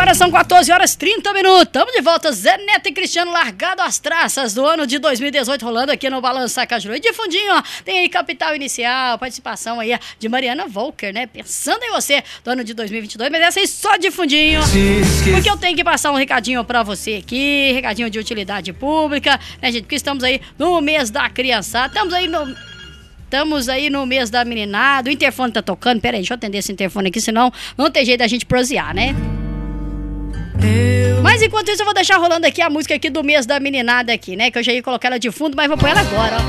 Agora são 14 horas 30 minutos. Estamos de volta. Zé Neto e Cristiano largado as traças do ano de 2018 rolando aqui no Balança Cajuru. E de fundinho, ó, tem aí Capital Inicial, participação aí de Mariana Volker, né? Pensando em você do ano de 2022, mas essa aí só de fundinho. Porque eu tenho que passar um recadinho pra você aqui, recadinho de utilidade pública, né, gente? Porque estamos aí no mês da criançada, Estamos aí no mês da meninada. O interfone tá tocando. Pera aí, deixa eu atender esse interfone aqui, senão não tem jeito da gente prosear, né? Mas enquanto isso eu vou deixar rolando aqui a música aqui do mês da meninada aqui, né? Que eu já ia colocar ela de fundo, mas vou pôr ela agora, ó.